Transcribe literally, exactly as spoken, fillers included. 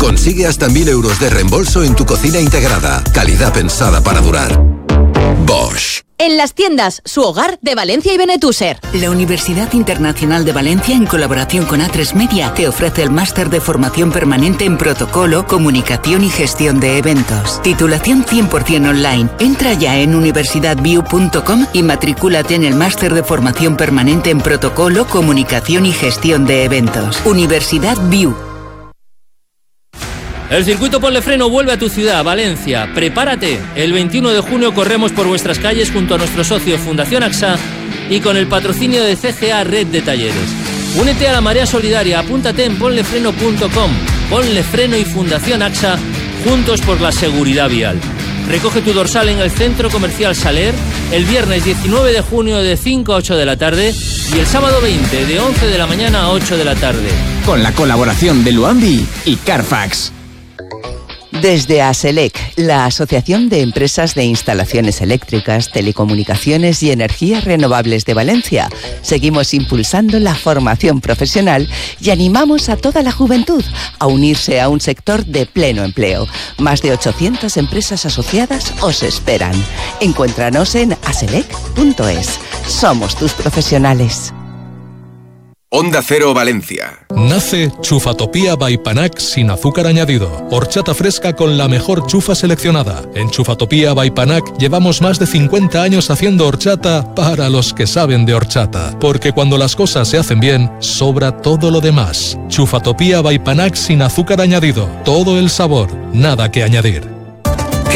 Consigue hasta mil euros de reembolso en tu cocina integrada. Calidad pensada para durar. Bosch. En las tiendas Su Hogar de Valencia y Benetúser. La Universidad Internacional de Valencia, en colaboración con A tres Media, te ofrece el máster de formación permanente en protocolo, comunicación y gestión de eventos. Titulación cien por ciento online. Entra ya en universidad view punto com y matricúlate en el máster de formación permanente en protocolo, comunicación y gestión de eventos. Universidad View. El circuito Ponle Freno vuelve a tu ciudad, Valencia. Prepárate. El veintiuno de junio corremos por vuestras calles junto a nuestro socio Fundación AXA y con el patrocinio de C G A Red de Talleres. Únete a la marea solidaria. Apúntate en ponle freno punto com. Ponle Freno y Fundación AXA, juntos por la seguridad vial. Recoge tu dorsal en el Centro Comercial Saler el viernes diecinueve de junio de cinco a ocho de la tarde y el sábado veinte de once de la mañana a ocho de la tarde. Con la colaboración de Luambi y Carfax. Desde ASELEC, la Asociación de Empresas de Instalaciones Eléctricas, Telecomunicaciones y Energías Renovables de Valencia, seguimos impulsando la formación profesional y animamos a toda la juventud a unirse a un sector de pleno empleo. Más de ochocientas empresas asociadas os esperan. Encuéntranos en aselec punto es. Somos tus profesionales. Onda Cero Valencia. Nace Chufatopía by Panac sin azúcar añadido. Horchata fresca con la mejor chufa seleccionada. En Chufatopía by Panac llevamos más de cincuenta años haciendo horchata para los que saben de horchata. Porque cuando las cosas se hacen bien, sobra todo lo demás. Chufatopía by Panac sin azúcar añadido. Todo el sabor, nada que añadir.